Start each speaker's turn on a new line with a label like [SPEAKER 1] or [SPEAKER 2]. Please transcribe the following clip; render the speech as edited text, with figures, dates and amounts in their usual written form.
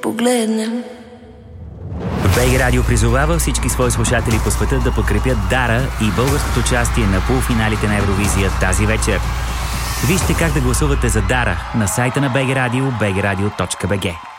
[SPEAKER 1] погледнем.
[SPEAKER 2] БГ Радио призовава всички свои слушатели по света да подкрепят Дара и българското участие на полуфиналите на Евровизия тази вечер. Вижте как да гласувате за Дара на сайта на БГ Радио, bgradio.bg.